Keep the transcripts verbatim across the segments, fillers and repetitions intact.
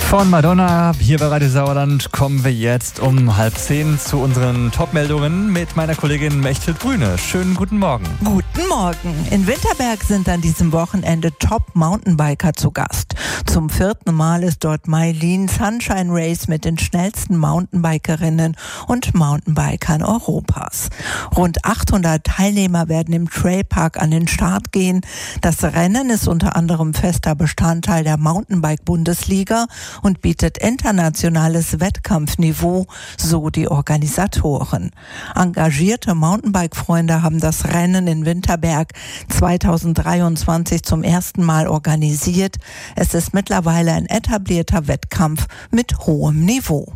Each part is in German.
Von Madonna hier bei Radio Sauerland kommen wir jetzt um halb zehn zu unseren Top-Meldungen mit meiner Kollegin Mechthild Brüne. Schönen guten Morgen. Guten Morgen. In Winterberg sind an diesem Wochenende Top-Mountainbiker zu Gast. Zum vierten Mal ist dort Mylene Sunshine Race mit den schnellsten Mountainbikerinnen und Mountainbikern Europas. Rund achthundert Teilnehmer werden im Trailpark an den Start gehen. Das Rennen ist unter anderem fester Bestandteil der Mountainbike-Bundesliga und bietet internationales Wettkampfniveau, so die Organisatoren. Engagierte Mountainbike-Freunde haben das Rennen in Winterberg zweitausenddreiundzwanzig zum ersten Mal organisiert. Es ist mittlerweile ein etablierter Wettkampf mit hohem Niveau.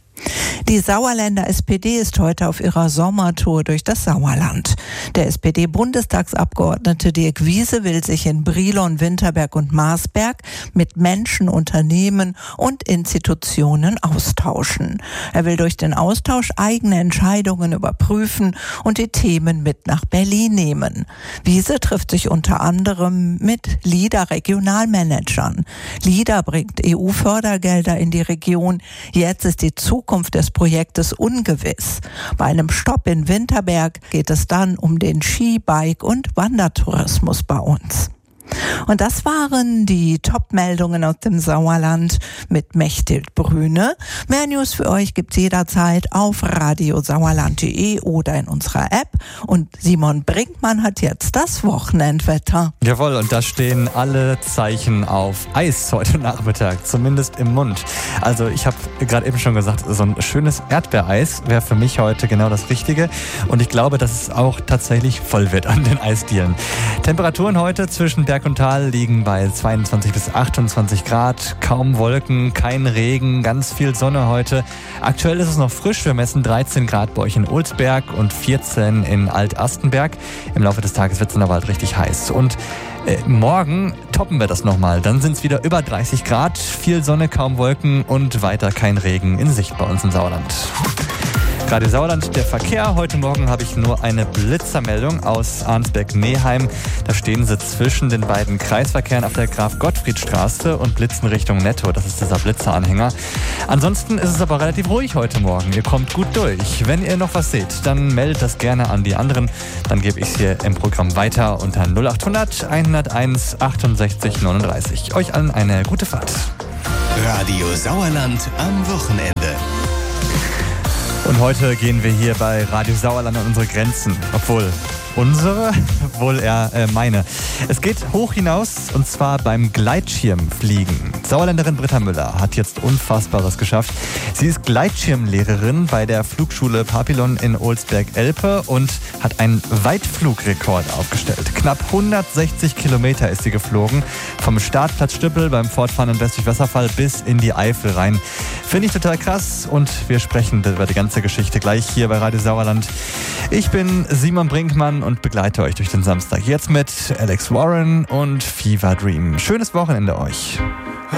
Die Sauerländer S P D ist heute auf ihrer Sommertour durch das Sauerland. Der S P D-Bundestagsabgeordnete Dirk Wiese will sich in Brilon, Winterberg und Marsberg mit Menschen, Unternehmen und Institutionen austauschen. Er will durch den Austausch eigene Entscheidungen überprüfen und die Themen mit nach Berlin nehmen. Wiese trifft sich unter anderem mit LIDA-Regionalmanagern. LIDA bringt E U-Fördergelder in die Region. Jetzt ist die Zukunft des Projektes ungewiss. Bei einem Stopp in Winterberg geht es dann um den Ski-, Bike- und Wandertourismus bei uns. Und das waren die Top-Meldungen aus dem Sauerland mit Mechthild Brüne. Mehr News für euch gibt's jederzeit auf radiosauerland punkt de oder in unserer App. Und Simon Brinkmann hat jetzt das Wochenendwetter. Jawohl, und da stehen alle Zeichen auf Eis heute Nachmittag, zumindest im Mund. Also ich habe gerade eben schon gesagt, so ein schönes Erdbeereis wäre für mich heute genau das Richtige. Und ich glaube, dass es auch tatsächlich voll wird an den Eisdielen. Temperaturen heute zwischen Berg und Tal liegen bei zweiundzwanzig bis achtundzwanzig Grad, kaum Wolken, kein Regen, ganz viel Sonne heute. Aktuell ist es noch frisch, wir messen dreizehn Grad bei euch in Olsberg und vierzehn in Alt-Astenberg. Im Laufe des Tages wird es dann aber halt richtig heiß. Und äh, morgen toppen wir das nochmal, dann sind es wieder über dreißig Grad, viel Sonne, kaum Wolken und weiter kein Regen in Sicht bei uns im Sauerland. Radio Sauerland, der Verkehr. Heute Morgen habe ich nur eine Blitzermeldung aus Arnsberg-Neheim. Da stehen sie zwischen den beiden Kreisverkehren auf der Graf-Gottfried-Straße und blitzen Richtung Netto. Das ist dieser Blitzeranhänger. Ansonsten ist es aber relativ ruhig heute Morgen. Ihr kommt gut durch. Wenn ihr noch was seht, dann meldet das gerne an die anderen. Dann gebe ich es hier im Programm weiter unter null achthundert hunderteins achtundsechzig neununddreißig. Euch allen eine gute Fahrt. Radio Sauerland am Wochenende. Und heute gehen wir hier bei Radio Sauerland an unsere Grenzen. Obwohl, unsere? Wohl eher äh, meine. Es geht hoch hinaus und zwar beim Gleitschirmfliegen. Sauerländerin Britta Müller hat jetzt Unfassbares geschafft. Sie ist Gleitschirmlehrerin bei der Flugschule Papillon in Olsberg-Elpe und hat einen Weitflugrekord aufgestellt. Knapp hundertsechzig Kilometer ist sie geflogen. Vom Startplatz Stüppel beim Fortfahren in Westwig-Wasserfall bis in die Eifel rein. Finde ich total krass und wir sprechen über die ganze Geschichte gleich hier bei Radio Sauerland. Ich bin Simon Brinkmann und begleite euch durch den Samstag. Jetzt mit Alex Warren und Fever Dream. Schönes Wochenende euch.